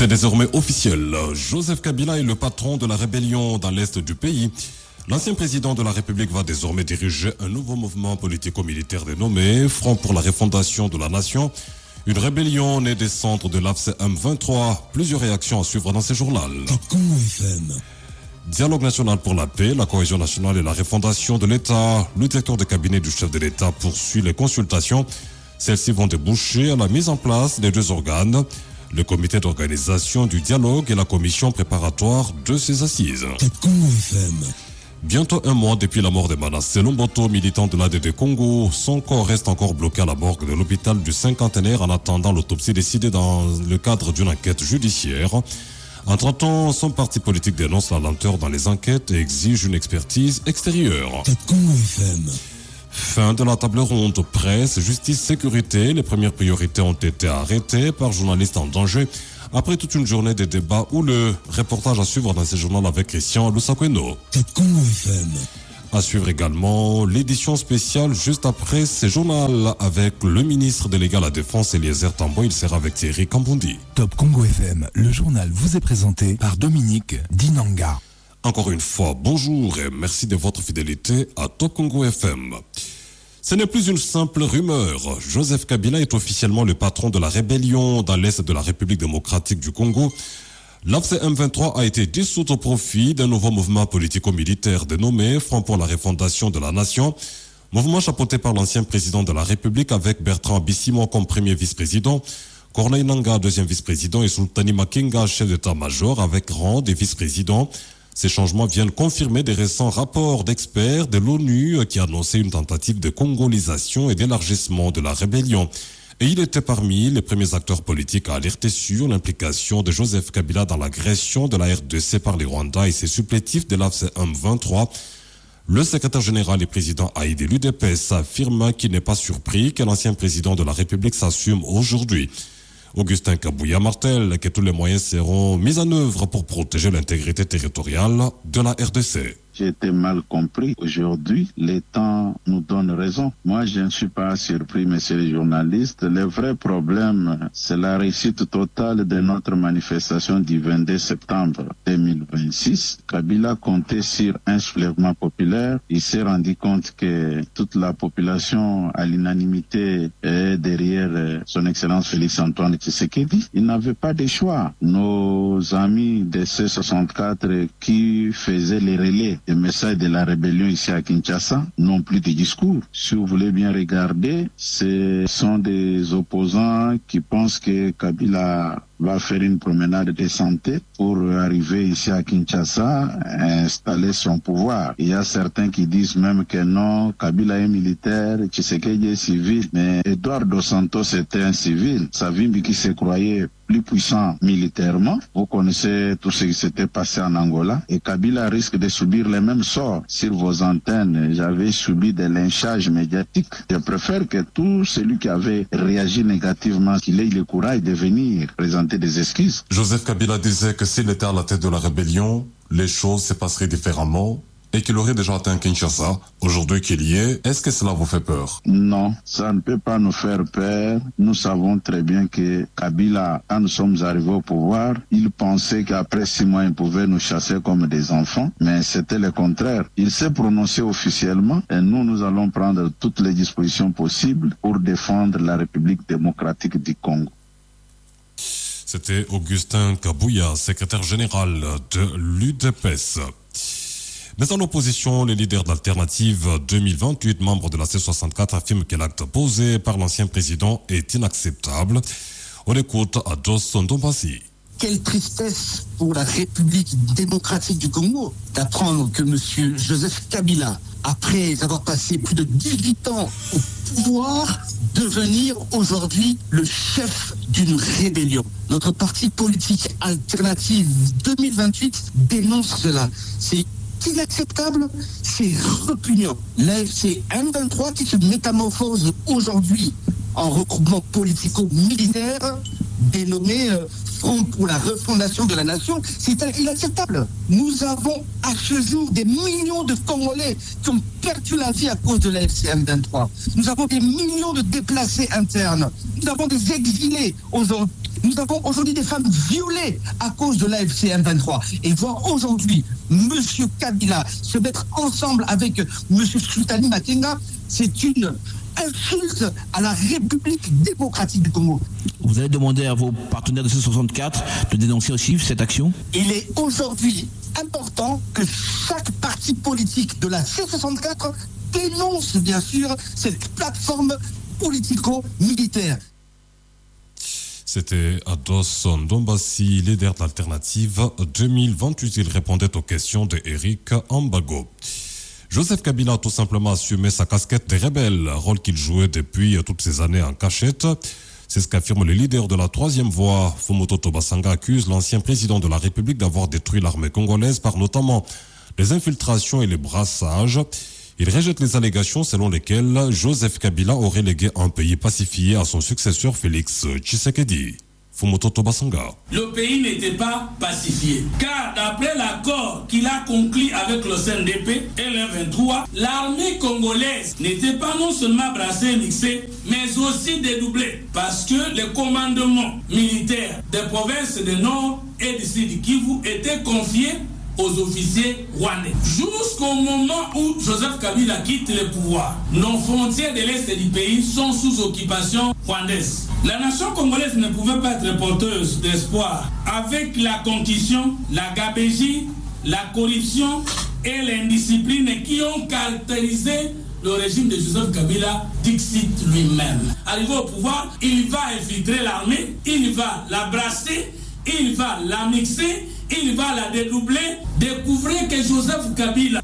C'est désormais officiel. Joseph Kabila est le patron de la rébellion dans l'est du pays. L'ancien président de la République va désormais diriger un nouveau mouvement politico-militaire dénommé Front pour la refondation de la nation. Une rébellion née des centres de l'AFC M23. Plusieurs réactions à suivre dans ces journaux. Dialogue national pour la paix, la cohésion nationale et la refondation de l'État. Le directeur de cabinet du chef de l'État poursuit les consultations. Celles-ci vont déboucher à la mise en place des deux organes, le comité d'organisation du dialogue et la commission préparatoire de ces assises. Bientôt un mois depuis la mort de Manasseh Lomboto, militant de l'ADD Congo, son corps reste encore bloqué à la morgue de l'hôpital du Cinquantenaire en attendant l'autopsie décidée dans le cadre d'une enquête judiciaire. Entre-temps, son parti politique dénonce la lenteur dans les enquêtes et exige une expertise extérieure. Fin de la table ronde presse, justice, sécurité. Les premières priorités ont été arrêtées par journalistes en danger après toute une journée de débats où le reportage à suivre dans ces journaux avec Christian Lusakweno. À suivre également l'édition spéciale juste après ces journaux avec le ministre délégué à la Défense Eliezer Tambo. Il sera avec Thierry Kambundi. Top Congo FM, le journal vous est présenté par Dominique Dinanga. Encore une fois, bonjour et merci de votre fidélité à Top Congo FM. Ce n'est plus une simple rumeur. Joseph Kabila est officiellement le patron de la rébellion dans l'est de la République démocratique du Congo. L'AFC M23 a été dissoute au profit d'un nouveau mouvement politico-militaire dénommé Front pour la refondation de la nation. Mouvement chapeauté par l'ancien président de la République avec Bertrand Bisimon comme premier vice-président, Corneille Nangaa deuxième vice-président et Sultani Makenga chef d'état-major avec rang des vice-présidents. Ces changements viennent confirmer des récents rapports d'experts de l'ONU qui annonçaient une tentative de congolisation et d'élargissement de la rébellion. Et il était parmi les premiers acteurs politiques à alerter sur l'implication de Joseph Kabila dans l'agression de la RDC par les Rwandais et ses supplétifs de l'AFC M23. Le secrétaire général et président Haïdé l'UDPS affirme qu'il n'est pas surpris que l'ancien président de la République s'assume aujourd'hui. Augustin Kabouya martèle que tous les moyens seront mis en œuvre pour protéger l'intégrité territoriale de la RDC. J'ai été mal compris. Aujourd'hui, les temps nous donnent raison. Moi, je ne suis pas surpris, messieurs les journalistes. Le vrai problème, c'est la réussite totale de notre manifestation du 22 septembre 2026. Kabila comptait sur un soulèvement populaire. Il s'est rendu compte que toute la population, à l'unanimité, est derrière son Excellence Félix Antoine Tshisekedi. Il n'avait pas de choix. Nos amis de C64 qui faisaient les relais des messages de la rébellion ici à Kinshasa n'ont plus de discours. Si vous voulez bien regarder, ce sont des opposants qui pensent que Kabila va faire une promenade de santé pour arriver ici à Kinshasa et installer son pouvoir. Il y a certains qui disent même que non, Kabila est militaire, Tshisekedi est civil, mais Eduardo Santos était un civil. Savimbi qui se croyait plus puissant militairement. Vous connaissez tout ce qui s'était passé en Angola et Kabila risque de subir les mêmes sorts sur vos antennes. J'avais subi des lynchages médiatiques. Je préfère que tout celui qui avait réagi négativement, qu'il ait le courage de venir présenter des excuses. Joseph Kabila disait que s'il était à la tête de la rébellion, les choses se passeraient différemment et qu'il aurait déjà atteint Kinshasa. Aujourd'hui qu'il y est, est-ce que cela vous fait peur? Non, ça ne peut pas nous faire peur. Nous savons très bien que Kabila, quand nous sommes arrivés au pouvoir, il pensait qu'après 6 mois, il pouvait nous chasser comme des enfants, mais c'était le contraire. Il s'est prononcé officiellement et nous allons prendre toutes les dispositions possibles pour défendre la République démocratique du Congo. C'était Augustin Kabouya, secrétaire général de l'UDPS. Mais en opposition, les leaders d'Alternative 2028, membres de la C64, affirment que l'acte posé par l'ancien président est inacceptable. On écoute Ados Ndombasi. Quelle tristesse pour la République démocratique du Congo d'apprendre que M. Joseph Kabila, après avoir passé plus de 18 ans au pouvoir, devenir aujourd'hui le chef d'une rébellion. Notre parti politique Alternative 2028 dénonce cela. C'est inacceptable, c'est répugnant. C'est M23 qui se métamorphose aujourd'hui en regroupement politico-militaire dénommé Front pour la refondation de la nation, c'est inacceptable. Nous avons à ce jour des millions de Congolais qui ont perdu la vie à cause de la FCM23. Nous avons des millions de déplacés internes. Nous avons des exilés aujourd'hui Nous avons aujourd'hui des femmes violées à cause de l'AFC M23. Et voir aujourd'hui M. Kabila se mettre ensemble avec M. Sultani Makenga, c'est une insulte à la République démocratique du Congo. Vous allez demander à vos partenaires de C64 de dénoncer aussi cette action? Il est aujourd'hui important que chaque parti politique de la C64 dénonce bien sûr cette plateforme politico-militaire. C'était Ados Ndombasi, leader d'Alternative 2028. Il répondait aux questions de Eric Ambago. Joseph Kabila a tout simplement assumé sa casquette de rebelle, rôle qu'il jouait depuis toutes ces années en cachette. C'est ce qu'affirme le leader de la troisième voie. Fumototo Basanga accuse l'ancien président de la République d'avoir détruit l'armée congolaise par notamment les infiltrations et les brassages. Il rejette les allégations selon lesquelles Joseph Kabila aurait légué un pays pacifié à son successeur Félix Tshisekedi. Fumototo Basanga. Le pays n'était pas pacifié, car d'après l'accord qu'il a conclu avec le CNDP et le 23, l'armée congolaise n'était pas non seulement brassée et mixée, mais aussi dédoublée, parce que les commandements militaires des provinces du Nord et du Sud Kivu étaient confiés aux officiers rwandais. Jusqu'au moment où Joseph Kabila quitte le pouvoir, nos frontières de l'Est du pays sont sous occupation rwandaise. La nation congolaise ne pouvait pas être porteuse d'espoir avec la concussion, la gabégie, la corruption et l'indiscipline qui ont caractérisé le régime de Joseph Kabila, Dixit lui-même. Arrivé au pouvoir, il va infiltrer l'armée, il va la brasser, il va la mixer, il va la dédoubler. Découvrez que Joseph Kabila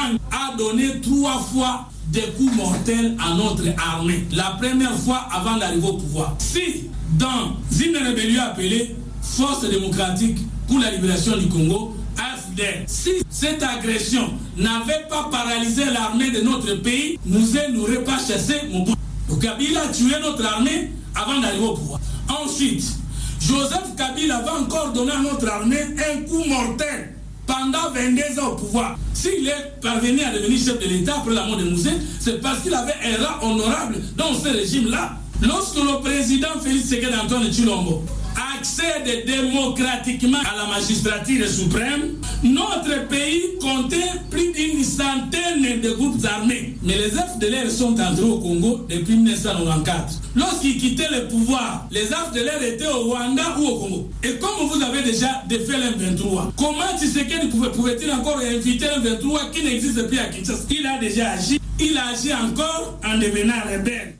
a donné 3 fois des coups mortels à notre armée. La première fois avant d'arriver au pouvoir. Si, dans une rébellion appelée Force démocratique pour la libération du Congo, AFDL, si cette agression n'avait pas paralysé l'armée de notre pays, nous n'aurions pas chassé Mobutu. Kabila a tué notre armée avant d'arriver au pouvoir. Ensuite, Joseph Kabila va encore donner à notre armée un coup mortel pendant 22 ans au pouvoir. S'il est parvenu à devenir chef de l'État après la mort de Mouzé, c'est parce qu'il avait un rang honorable dans ce régime-là. Lorsque le président Félix Tshisekedi Antoine Tshilombo accède démocratiquement à la magistrature suprême, notre pays comptait plus d'une centaine de groupes armés. Mais les FDLR sont entrés au Congo depuis 1994. Lorsqu'ils quittaient le pouvoir, les FDLR étaient au Rwanda ou au Congo. Et comme vous avez déjà défait l'M23, comment Tshisekedi pouvait-il encore inviter l'M23 qui n'existe plus à Kinshasa? Il a déjà agi, il a agi encore en devenant rebelle.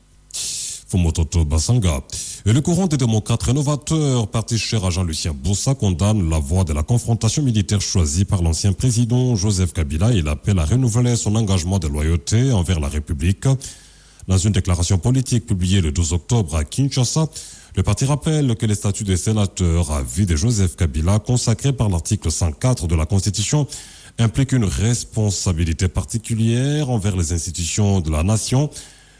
Fumototo Basanga. Et le courant des démocrates rénovateurs, parti cher à Jean-Lucien Boussa, condamne la voie de la confrontation militaire choisie par l'ancien président Joseph Kabila. Il appelle à renouveler son engagement de loyauté envers la République. Dans une déclaration politique publiée le 12 octobre à Kinshasa, le parti rappelle que les statuts des sénateurs à vie de Joseph Kabila, consacrés par l'article 104 de la Constitution, impliquent une responsabilité particulière envers les institutions de la nation.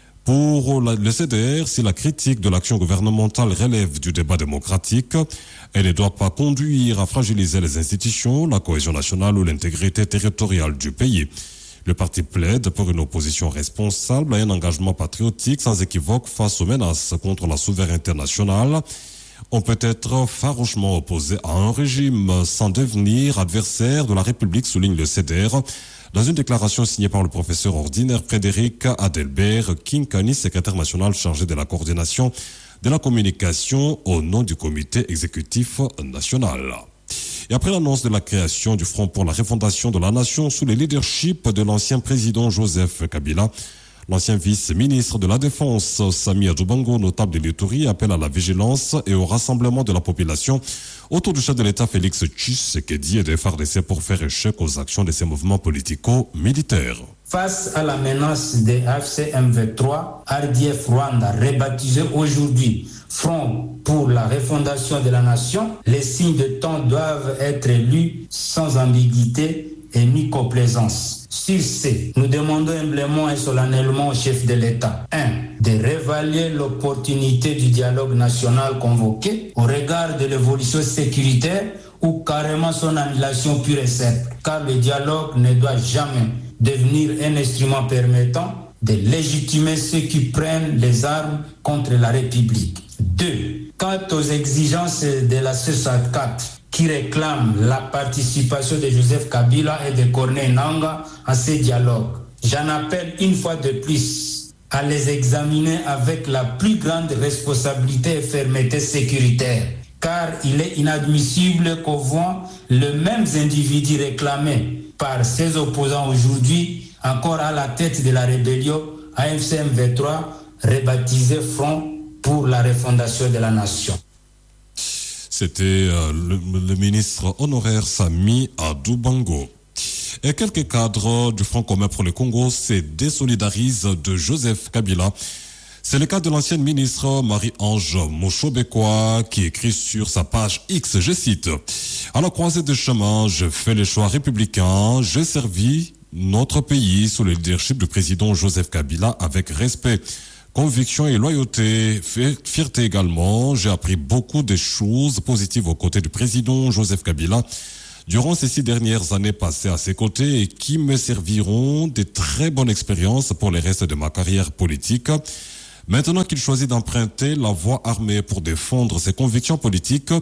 Pour le CDR, si la critique de l'action gouvernementale relève du débat démocratique, elle ne doit pas conduire à fragiliser les institutions, la cohésion nationale ou l'intégrité territoriale du pays. Le parti plaide pour une opposition responsable et un engagement patriotique sans équivoque face aux menaces contre la souveraineté nationale. On peut être farouchement opposé à un régime sans devenir adversaire de la République, souligne le CDR. Dans une déclaration signée par le professeur ordinaire Frédéric Adelbert Kinkani, secrétaire national chargé de la coordination de la communication au nom du comité exécutif national. Et après l'annonce de la création du Front pour la refondation de la nation sous le leadership de l'ancien président Joseph Kabila, l'ancien vice-ministre de la Défense, Sami Adoubango, notable de l'Ituri, appelle à la vigilance et au rassemblement de la population autour du chef de l'État Félix Tshisekedi et des FARDC pour faire échec aux actions de ces mouvements politico-militaires. Face à la menace des AFC M23, RDF Rwanda, rebaptisé aujourd'hui Front pour la refondation de la nation, les signes de temps doivent être lus sans ambiguïté et ni complaisance. Sur ce, nous demandons humblement et solennellement au chef de l'État 1. De réévaluer l'opportunité du dialogue national convoqué au regard de l'évolution sécuritaire ou carrément son annulation pure et simple, car le dialogue ne doit jamais devenir un instrument permettant de légitimer ceux qui prennent les armes contre la République. 2. Quant aux exigences de la C64 qui réclament la participation de Joseph Kabila et de Corneille Nangaa à ces dialogues, j'en appelle une fois de plus à les examiner avec la plus grande responsabilité et fermeté sécuritaire, car il est inadmissible qu'on voit les mêmes individus réclamés par ses opposants aujourd'hui encore à la tête de la rébellion AFC M23, rebaptisé Front pour la refondation de la nation. C'était le ministre honoraire Sami Adoubango. Et quelques cadres du Front commun pour le Congo se désolidarisent de Joseph Kabila. C'est le cas de l'ancienne ministre Marie-Ange Mushobekwa qui écrit sur sa page X, je cite, « À la croisée des chemins, je fais les choix républicains, j'ai servi notre pays sous le leadership du président Joseph Kabila avec respect. Conviction et loyauté, fierté également. J'ai appris beaucoup de choses positives aux côtés du président Joseph Kabila durant ces 6 dernières années passées à ses côtés et qui me serviront de très bonnes expériences pour le reste de ma carrière politique. Maintenant qu'il choisit d'emprunter la voie armée pour défendre ses convictions politiques,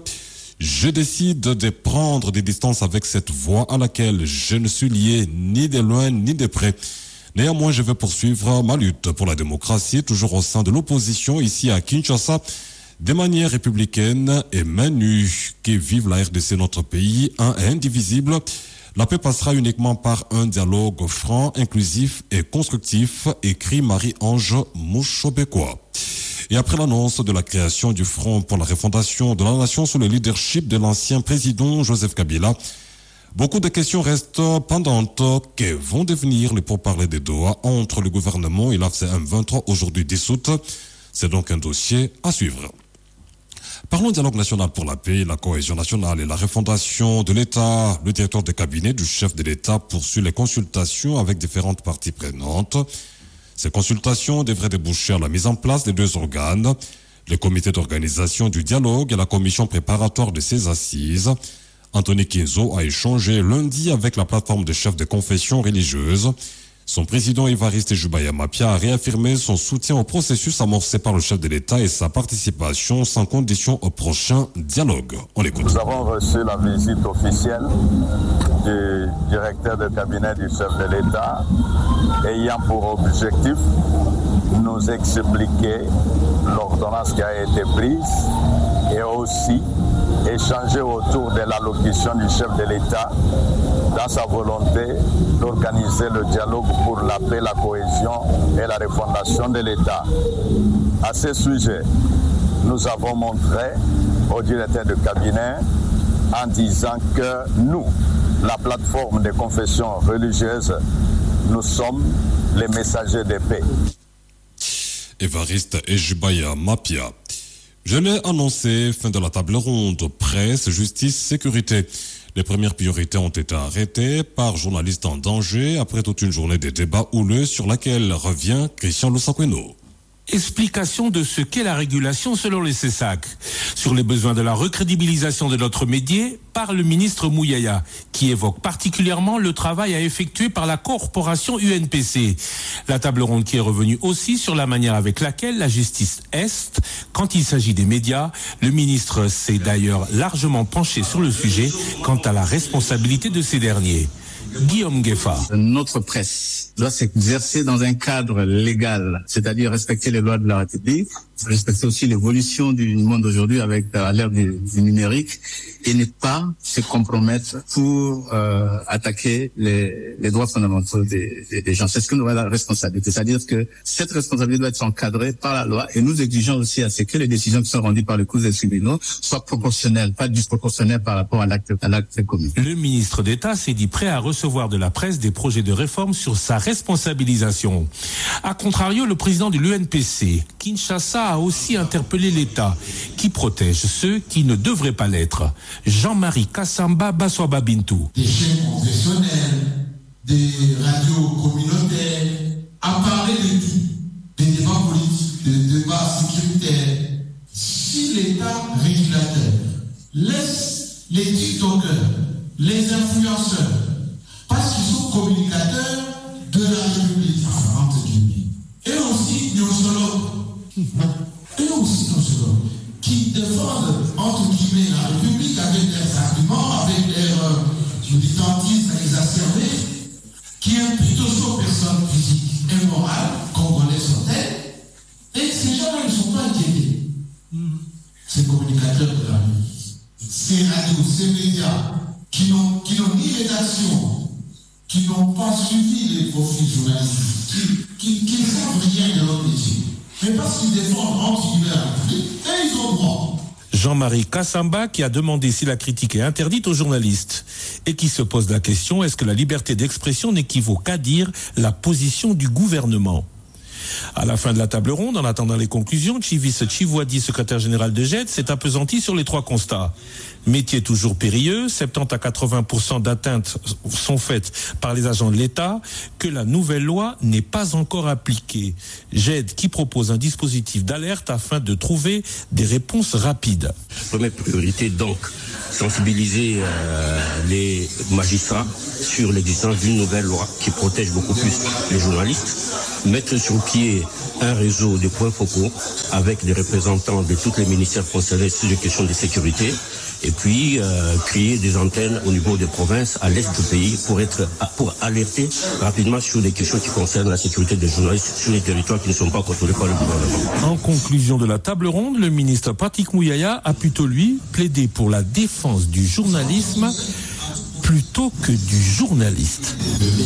je décide de prendre des distances avec cette voie à laquelle je ne suis lié ni de loin ni de près. Néanmoins, je vais poursuivre ma lutte pour la démocratie, toujours au sein de l'opposition ici à Kinshasa, de manière républicaine et main nue. Que vive la RDC, notre pays, un et indivisible. La paix passera uniquement par un dialogue franc, inclusif et constructif, écrit Marie-Ange Mushobekwa. Et après l'annonce de la création du Front pour la refondation de la nation sous le leadership de l'ancien président Joseph Kabila, beaucoup de questions restent pendantes. Que vont devenir les pourparlers de Doha entre le gouvernement et l'AFC M23 aujourd'hui dissoute? C'est donc un dossier à suivre. Parlons dialogue national pour la paix, la cohésion nationale et la refondation de l'État. Le directeur de cabinet du chef de l'État poursuit les consultations avec différentes parties prenantes. Ces consultations devraient déboucher à la mise en place des 2 organes, le comité d'organisation du dialogue et la commission préparatoire de ces assises. Anthony Kinzo a échangé lundi avec la plateforme des chefs de confession religieuse. Son président Évariste Jubaya Mapia a réaffirmé son soutien au processus amorcé par le chef de l'État et sa participation sans condition au prochain dialogue. On l'écoute. Nous avons reçu la visite officielle du directeur de cabinet du chef de l'État ayant pour objectif nous expliquer l'ordonnance qui a été prise et aussi échanger autour de l'allocution du chef de l'État dans sa volonté d'organiser le dialogue pour la paix, la cohésion et la refondation de l'État. À ce sujet, nous avons montré au directeur de cabinet en disant que nous, la plateforme des confessions religieuses, nous sommes les messagers de paix. Évariste Jubaya Mapia. Je l'ai annoncé, fin de la table ronde, presse, justice, sécurité. Les premières priorités ont été arrêtées par journalistes en danger après toute une journée de débats houleux sur laquelle revient Christian Lusakweno. Explication de ce qu'est la régulation selon les CESAC. Sur les besoins de la recrédibilisation de notre métier par le ministre Mouyaya, qui évoque particulièrement le travail à effectuer par la corporation UNPC. La table ronde qui est revenue aussi sur la manière avec laquelle la justice est, quand il s'agit des médias. Le ministre s'est d'ailleurs largement penché sur le sujet quant à la responsabilité de ces derniers. Guillaume Gueffa. Notre presse doit s'exercer dans un cadre légal, c'est-à-dire respecter les lois de la République, respecter aussi l'évolution du monde aujourd'hui avec à l'ère du numérique et ne pas se compromettre pour attaquer les droits fondamentaux des gens. C'est ce que nous avons la responsabilité, c'est-à-dire que cette responsabilité doit être encadrée par la loi et nous exigeons aussi à ce que les décisions qui sont rendues par les cours des tribunaux soient proportionnelles, pas disproportionnelles par rapport à l'acte commis. Le ministre d'État s'est dit prêt à recevoir de la presse des projets de réforme sur sa responsabilisation. A contrario, le président de l'UNPC, Kinshasa, a aussi interpellé l'État, qui protège ceux qui ne devraient pas l'être. Jean-Marie Kassamba Baswaba Bintou. Des chaînes professionnelles, des radios communautaires, à parler de tout, des débats politiques, des débats sécuritaires. Si l'État régulateur laisse les TikTokers, les influenceurs, parce qu'ils sont communicateurs de la République, entre guillemets, et aussi nos qui défendent exacerbée qui impute aux personnes physiques et morales congolaises sont-elles, et ces gens-là ne sont pas inquiétés. Ces communicateurs de la nuit, ces radios, ces médias qui n'ont ni rédaction, qui n'ont pas suivi les profils journalistiques, qui ne savent rien de leur métier, mais parce qu'ils défendent anti-guillemets la République, et ils ont droit. Jean-Marie Kassamba qui a demandé si la critique est interdite aux journalistes et qui se pose la question, est-ce que la liberté d'expression n'équivaut qu'à dire la position du gouvernement ? À la fin de la table ronde, en attendant les conclusions, Chivis Chivouadi, secrétaire général de GED, s'est appesanti sur les 3 constats. Métier toujours périlleux, 70 à 80% d'atteintes sont faites par les agents de l'État, que la nouvelle loi n'est pas encore appliquée. GED qui propose un dispositif d'alerte afin de trouver des réponses rapides. Première priorité donc, sensibiliser les magistrats sur l'existence d'une nouvelle loi qui protège beaucoup plus les journalistes, mettre sur pied un réseau de points focaux avec des représentants de tous les ministères concernés sur les questions de sécurité et puis créer des antennes au niveau des provinces à l'est du pays pour alerter rapidement sur les questions qui concernent la sécurité des journalistes sur les territoires qui ne sont pas contrôlés par le gouvernement. En conclusion de la table ronde, le ministre Patrick Mouyaya a plutôt, lui, plaidé pour la défense du journalisme plutôt que du journaliste.